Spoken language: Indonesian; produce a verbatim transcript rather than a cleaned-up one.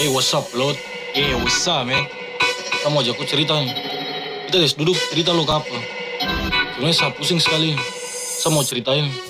Hey, what's up, Lord? Yeah, what's up, man? Kamu ajak aku cerita nih. Kita guys duduk cerita lo ke apa? Sebenarnya saya pusing sekali. Saya mau ceritain.